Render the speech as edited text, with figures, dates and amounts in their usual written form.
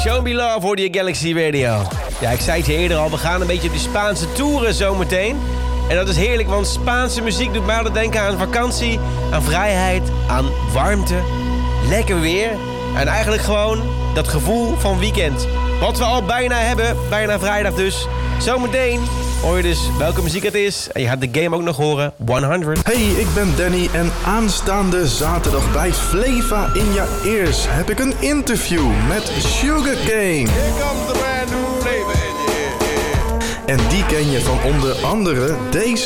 Show Me Love hoorde je Galaxy Radio. Ja, ik zei het je eerder al, we gaan een beetje op die Spaanse toeren zometeen. En dat is heerlijk, want Spaanse muziek doet mij altijd denken aan vakantie, aan vrijheid, aan warmte, lekker weer. En eigenlijk gewoon dat gevoel van weekend. Wat we al bijna hebben, bijna vrijdag dus. Zometeen hoor je dus welke muziek het is. En je gaat de game ook nog horen, 100. Hey, ik ben Danny en aanstaande zaterdag bij Fleva in Je Ears heb ik een interview met Sugarcane. Here comes the brand new flavor in your ear. En die ken je van onder andere deze